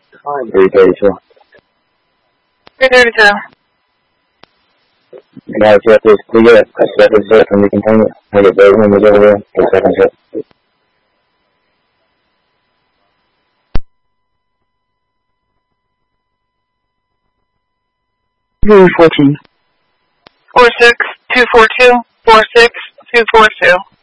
332. 332. Now, Jeff is clear. That's second set from the container. I get those numbers over there for the second set. 314. 46242. 46242.